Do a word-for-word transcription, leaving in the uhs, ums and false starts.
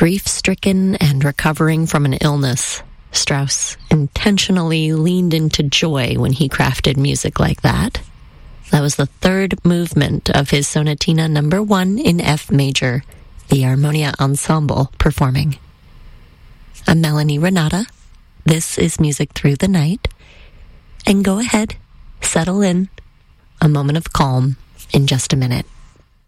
Grief-stricken and recovering from an illness, Strauss intentionally leaned into joy when he crafted music like that. That was the third movement of his Sonatina number one in F major, the Armonia Ensemble performing. I'm Melanie Renata. This is Music Through the Night. And go ahead, settle in. A moment of calm in just a minute.